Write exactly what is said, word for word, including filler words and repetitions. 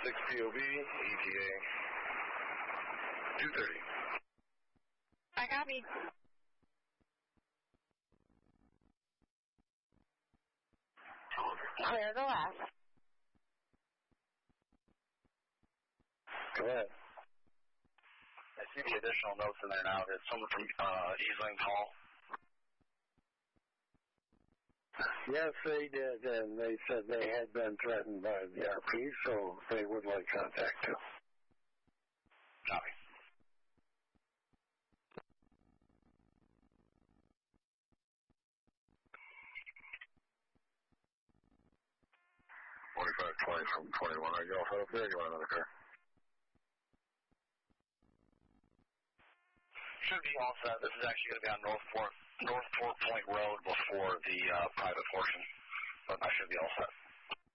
six P O B, E T A two thirty. I copy. Clear the last. Go ahead. I see the additional notes in there now. There's someone from uh, Easling Hall. Yes, they did, and they said they had been threatened by the R P, so they would like contact too. Copy. forty-five twenty from twenty-one. Are you all set up there? You want another car? Should be all set. This is actually going to be on North Fort, North Fort Point Road before the uh, private portion, but I should be all set.